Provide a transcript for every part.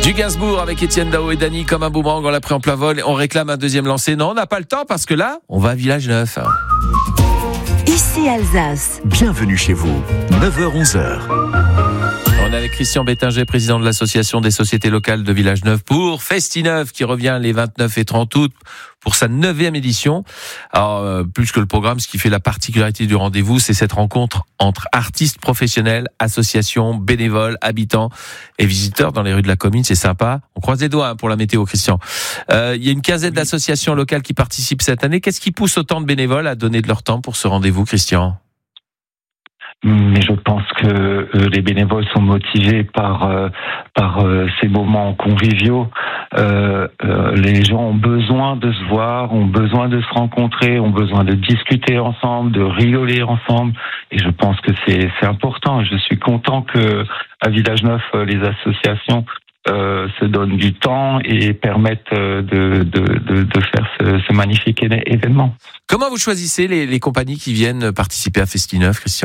Du Gainsbourg avec Étienne Dao et Dany comme un boomerang, on l'a pris en plein vol. On réclame un deuxième lancé. Non, on n'a pas le temps parce que là, on va à Village Neuf. Ici Alsace. Bienvenue chez vous, 9h-11h. On est avec Christian Bétinger, président de l'association des sociétés locales de Village Neuf pour Festi-Neuf qui revient les 29 et 30 août pour sa 9e édition. Alors, plus que le programme, ce qui fait la particularité du rendez-vous, c'est cette rencontre entre artistes professionnels, associations, bénévoles, habitants et visiteurs dans les rues de la commune. C'est sympa. On croise les doigts pour la météo, Christian. Il y a une quinzaine d'associations locales qui participent cette année. Qu'est-ce qui pousse autant de bénévoles à donner de leur temps pour ce rendez-vous, Christian ? Mais je pense que les bénévoles sont motivés par ces moments conviviaux. Les gens ont besoin de se voir, ont besoin de se rencontrer, ont besoin de discuter ensemble, de rigoler ensemble. Et je pense que c'est important. Je suis content que à Village Neuf, les associations se donnent du temps et permettent de faire ce magnifique événement. Comment vous choisissez les compagnies qui viennent participer à Festi-Neuf, Christian ?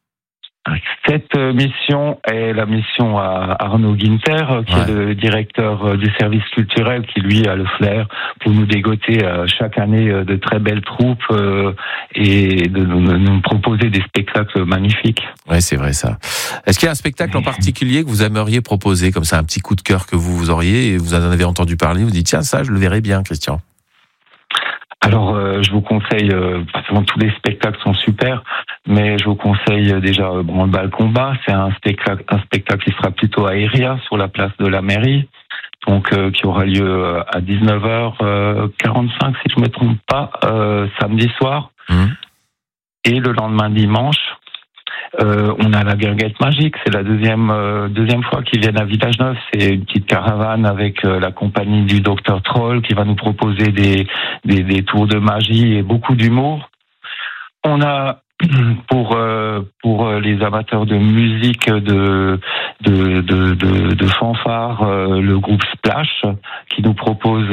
Cette mission est la mission à Arnaud Guinter, qui est le directeur du service culturel, qui lui a le flair pour nous dégoter chaque année de très belles troupes et de nous proposer des spectacles magnifiques. Oui, c'est vrai ça. Est-ce qu'il y a un spectacle en particulier que vous aimeriez proposer, comme ça, un petit coup de cœur que vous auriez et vous en avez entendu parler, vous dites tiens ça je le verrai bien, Christian? Alors, je vous conseille, tous les spectacles sont super, mais je vous conseille déjà Branle-Balle Combat. C'est un spectacle qui sera plutôt aérien sur la place de la mairie, donc qui aura lieu à 19h45 si je me trompe pas, samedi soir. Et le lendemain dimanche, on a la Guinguette Magique. C'est la deuxième fois qu'ils viennent à Village Neuf. C'est une petite caravane avec la compagnie du Dr Troll qui va nous proposer des tours de magie et beaucoup d'humour. On a pour les amateurs de musique de fanfare le groupe Splash qui nous propose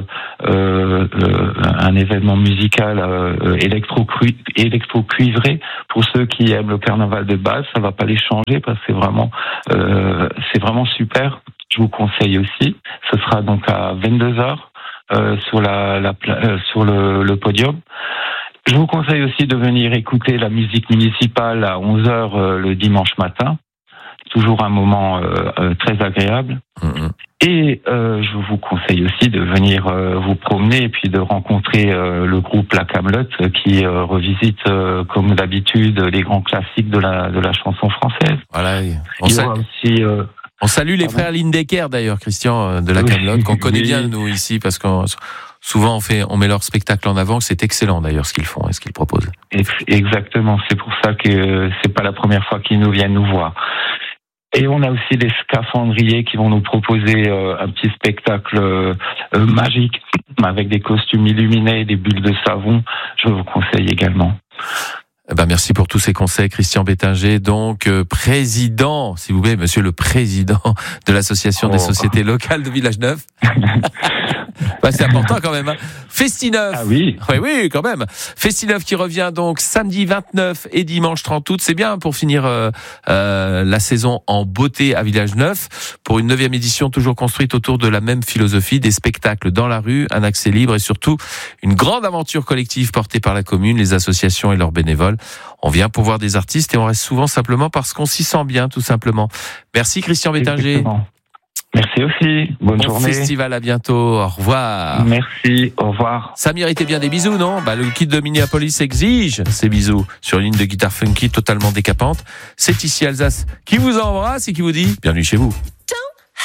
un événement musical électro-cuivré pour ceux qui aiment le carnaval de base. Ça va pas les changer parce que c'est vraiment super. Je vous conseille aussi. Ce sera donc à 22h sur sur le podium. Je vous conseille aussi de venir écouter la musique municipale à 11h le dimanche matin. Toujours un moment très agréable. Et je vous conseille aussi de venir vous promener et puis de rencontrer le groupe La Camelote qui revisite comme d'habitude les grands classiques de la chanson française. Voilà. On salue les frères Lindecker d'ailleurs, Christian, de La Camelote, qu'on connaît bien nous ici parce qu'on souvent on met leur spectacle en avant. C'est excellent d'ailleurs ce qu'ils font et ce qu'ils proposent. Exactement. C'est pour ça que c'est pas la première fois qu'ils nous viennent nous voir. Et on a aussi les Scaphandriers qui vont nous proposer un petit spectacle magique avec des costumes illuminés, des bulles de savon. Je vous conseille également. Merci pour tous ces conseils, Christian Bétinger, donc président, s'il vous plaît, monsieur le président de l'association des sociétés locales de Village Neuf. C'est important quand même. Festi-Neuf. Ah oui. Oui, quand même. Festi-Neuf qui revient donc samedi 29 et dimanche 30 août. C'est bien pour finir la saison en beauté à Village Neuf pour une 9e édition toujours construite autour de la même philosophie, des spectacles dans la rue, un accès libre et surtout une grande aventure collective portée par la commune, les associations et leurs bénévoles. On vient pour voir des artistes et on reste souvent simplement parce qu'on s'y sent bien, tout simplement. Merci Christian Bétinger. Merci aussi. Bonne journée. Festival, à bientôt. Au revoir. Merci. Au revoir. Ça méritait bien des bisous, non? Le kit de Minneapolis exige ces bisous sur une ligne de guitare funky totalement décapante. C'est ici Alsace qui vous embrasse et qui vous dit bienvenue chez vous.